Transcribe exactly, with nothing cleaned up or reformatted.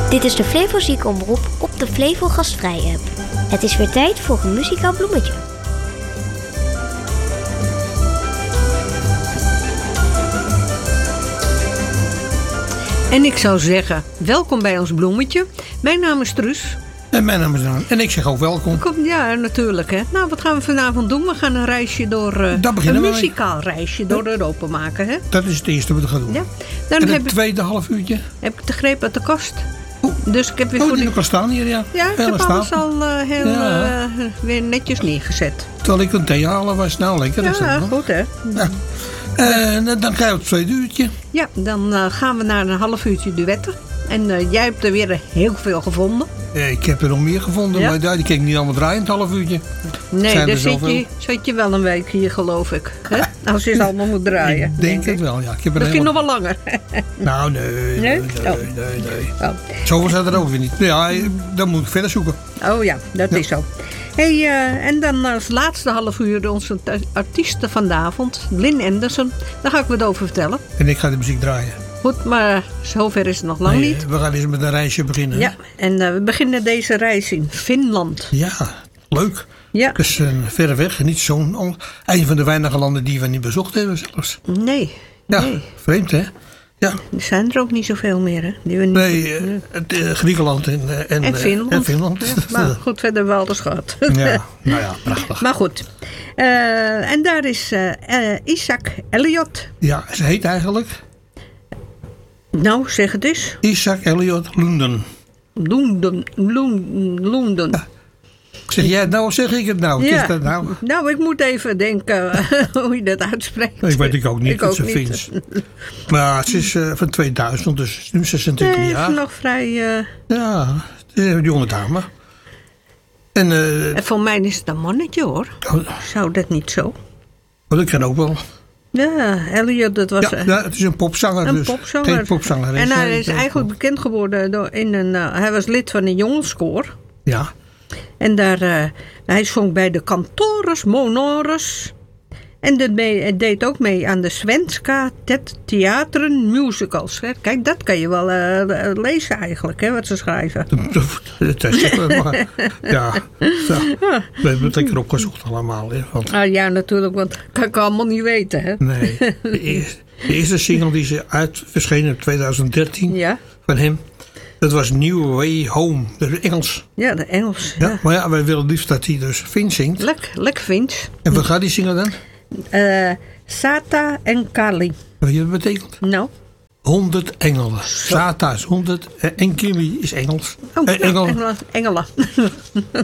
Dit is de Flevo Ziekenomroep op de Flevo Gastvrij app. Het is weer tijd voor een muzikaal bloemetje. En ik zou zeggen, welkom bij ons bloemetje. Mijn naam is Truus. En mijn naam is Daan. En ik zeg ook welkom. Kom, ja, natuurlijk. Hè. Nou, wat gaan we vanavond doen? We gaan een reisje door, uh, een muzikaal mee. reisje door Europa maken. Hè? Dat is het eerste wat we gaan doen. Ja. Dan en het heb tweede half uurtje? Heb ik de greep uit de kast. Oh. Dus ik heb weer oh, voor die die... kan staan hier, ja. Ja, ik Hele heb alles al uh, heel, ja. uh, weer netjes neergezet. Terwijl ik een thee halen was. Nou, lekker. Ja, is dat, goed hè. Ja. En uh, dan ga je op het tweede uurtje. Ja, dan uh, gaan we naar een half uurtje duetten. En uh, jij hebt er weer heel veel gevonden. Ja, ik heb er nog meer gevonden, ja? maar ja, die kan ik niet allemaal draaien in het half uurtje. Nee, daar zit je, zit je wel een week hier, geloof ik. Hè? Als je het allemaal moet draaien. Ik denk, denk het ik. wel, ja. Ik heb Misschien helemaal... nog wel langer. Nou, nee, nee, nee, nee. Oh. nee, nee. Oh. Zoveel staat er ook weer niet. Ja, dan moet ik verder zoeken. Oh ja, dat ja. is zo. Hey, uh, en dan als laatste half uur onze artiesten van de avond, Lynn Anderson. Daar ga ik wat over vertellen. En ik ga de muziek draaien. Goed, maar zover is het nog lang nee, niet. We gaan eens met een reisje beginnen. Ja, en uh, we beginnen deze reis in Finland. Ja, leuk. Ja. Dus uh, verre weg. Niet zo'n... Een van de weinige landen die we niet bezocht hebben zelfs. Nee. Ja, nee. vreemd hè? Ja. Er zijn er ook niet zoveel meer hè? Die we niet... Nee, uh, uh, Griekenland en, uh, en, en Finland. Uh, en Finland. Ja, maar goed, verder hebben we alles gehad. Ja, nou ja, prachtig. Maar goed. Uh, en daar is uh, uh, Isaac Elliot. Ja, ze heet eigenlijk... Nou, zeg het eens. Isaac Elliot Lunden. Lunden. Lunden. Ja. Zeg jij het nou of zeg ik het nou? Ja. Is dat nou? Nou, ik moet even denken hoe je dat uitspreekt. Ik weet ik ook niet. Ik dat ook ze niet. Fins. Maar ze is uh, van tweeduizend, dus nu zesentwintig nee, jaar. Is nog vrij... Uh... Ja, het is een jonge dame. En, uh, en voor mij is het een mannetje hoor. Oh. Zou dat niet zo? Oh, dat kan ook wel. Ja, Elliot, dat was... Ja, ja, het is een popzanger. Een dus. popzanger. Geen popzanger. En hij is eigenlijk bekend geworden door in een... Uh, hij was lid van een jongenskoor. Ja. En daar, uh, hij zong bij de Cantores Monores. En dat mee, deed ook mee aan de Svenska Theateren Musicals. Kijk, dat kan je wel uh, lezen eigenlijk, hè, wat ze schrijven. Dat is maar. Ja, ja, we hebben het lekker opgezocht allemaal. Hè, want... Ah, ja, natuurlijk, want dat kan ik allemaal niet weten. Hè? Nee, de eerste, de eerste single die ze uit verschenen in twintig dertien ja. van hem. Dat was New Way Home, dat is Engels. Ja, de Engels. Ja. Ja, maar ja, wij willen liefst dat hij dus Fins zingt. Lekker, lekker Fins. En wat gaat die zingen dan? Uh, Sata en Kali. Weet je wat dat betekent? Nou? Honderd engelen. Sata is honderd en Kili is Engels. Oh, eh, Engel. Engelen. Engelen.